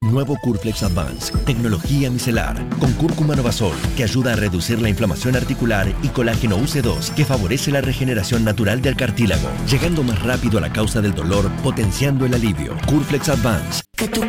Nuevo Curflex Advance, tecnología micelar, con cúrcuma Novasol, que ayuda a reducir la inflamación articular, y colágeno UC2, que favorece la regeneración natural del cartílago, llegando más rápido a la causa del dolor, potenciando el alivio. Curflex Advance.